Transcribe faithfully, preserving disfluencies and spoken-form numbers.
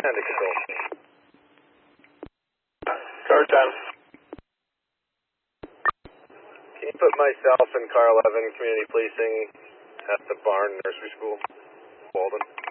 Command and control. Car ten. Can you put myself and car eleven community policing at the barn nursery school, Walden?